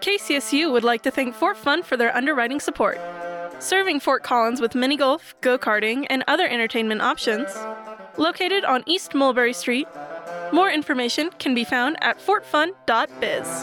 KCSU would like to thank Fort Fun for their underwriting support. Serving Fort Collins with mini golf, go-karting, and other entertainment options. Located on East Mulberry Street. More information can be found at fortfun.biz.